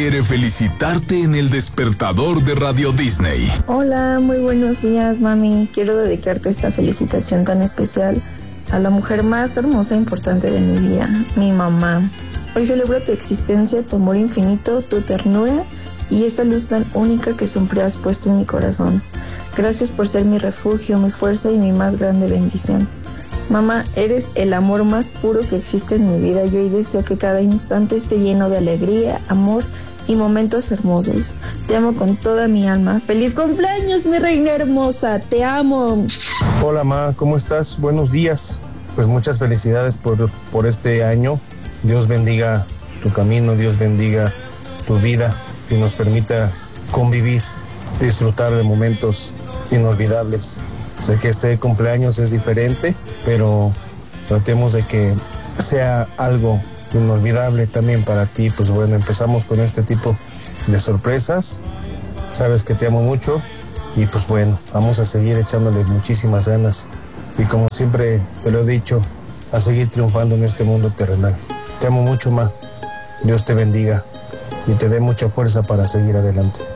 quiere felicitarte en el despertador de Radio Disney. Hola, muy buenos días, mami. Quiero dedicarte esta felicitación tan especial a la mujer más hermosa e importante de mi vida, mi mamá. Hoy celebro tu existencia, tu amor infinito, tu ternura y esa luz tan única que siempre has puesto en mi corazón. Gracias por ser mi refugio, mi fuerza y mi más grande bendición. Mamá, eres el amor más puro que existe en mi vida. Yo hoy deseo que cada instante esté lleno de alegría, amor y momentos hermosos. Te amo con toda mi alma. ¡Feliz cumpleaños, mi reina hermosa! ¡Te amo! Hola, Ma, ¿cómo estás? Buenos días. Pues muchas felicidades por este año. Dios bendiga tu camino, Dios bendiga tu vida y nos permita convivir, disfrutar de momentos inolvidables. Sé que este cumpleaños es diferente, pero tratemos de que sea algo inolvidable también para ti. Pues bueno, empezamos con este tipo de sorpresas. Sabes que te amo mucho y pues bueno, vamos a seguir echándole muchísimas ganas. Y como siempre te lo he dicho, a seguir triunfando en este mundo terrenal. Te amo mucho, Ma. Dios te bendiga y te dé mucha fuerza para seguir adelante.